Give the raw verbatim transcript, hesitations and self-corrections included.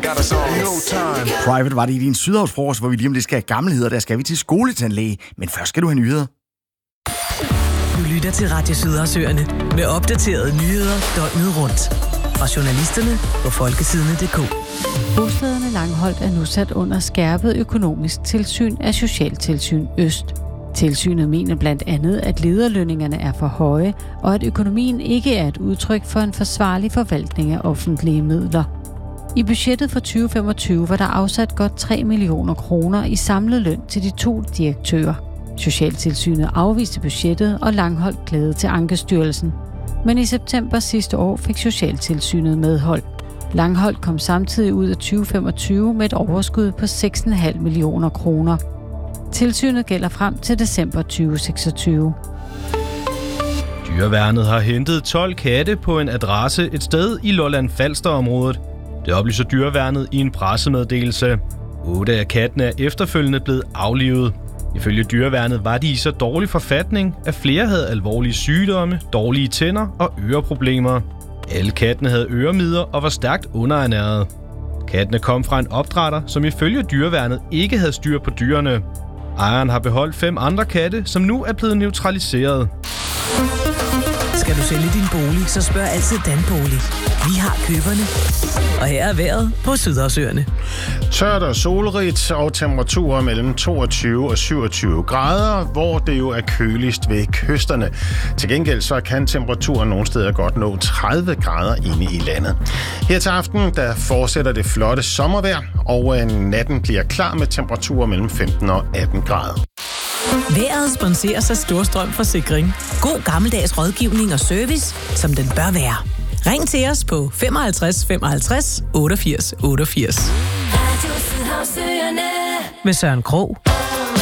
Private var det i din sydhavsfrokost, hvor vi lige om det skal have gammelheder. Der skal vi til skoletandlæge. Men først skal du have nyheder. Du lytter til Radio Sydhavsøerne med opdaterede nyheder døgnet rundt. Fra journalisterne på folkesidene punktum d k. Bostederne Langholt er nu sat under skærpet økonomisk tilsyn af Socialtilsyn Øst. Tilsynet mener blandt andet, at lederlønningerne er for høje, og at økonomien ikke er et udtryk for en forsvarlig forvaltning af offentlige midler. I budgettet for tyve femogtyve var der afsat godt tre millioner kroner i samlet løn til de to direktører. Socialtilsynet afviste budgettet, og Langholt klagede til Ankestyrelsen. Men i september sidste år fik Socialtilsynet medhold. Langholt kom samtidig ud af tyve femogtyve med et overskud på seks komma fem millioner kroner. Tilsynet gælder frem til december tyve seksogtyve. Dyreværnet har hentet tolv katte på en adresse et sted i Lolland-Falster-området. Det oplyser Dyreværnet i en pressemeddelelse. Otte af kattene er efterfølgende blevet aflivet. Ifølge Dyreværnet var de i så dårlig forfatning, at flere havde alvorlige sygdomme, dårlige tænder og øreproblemer. Alle kattene havde øremider og var stærkt underernærede. Kattene kom fra en opdrætter, som ifølge Dyreværnet ikke havde styr på dyrene. Ejeren har beholdt fem andre katte, som nu er blevet neutraliseret. Skal du sælge din bolig, så spørg altid Danbolig. Vi har køberne. Og her er vejret på Sydhavsøerne. Tørt og solrigt og temperaturer mellem toogtyve og syvogtyve grader, hvor det jo er køligst ved kysterne. Til gengæld så kan temperaturen nogle steder godt nå tredive grader inde i landet. Her til aften der fortsætter det flotte sommervejr, og natten bliver klar med temperaturer mellem femten og atten grader. Vejret sponseres af Storstrøm Forsikring. God gammeldags rådgivning og service, som den bør være. Ring til os på femoghalvtreds femoghalvtreds otteogfirs otteogfirs. Med Søren Krog.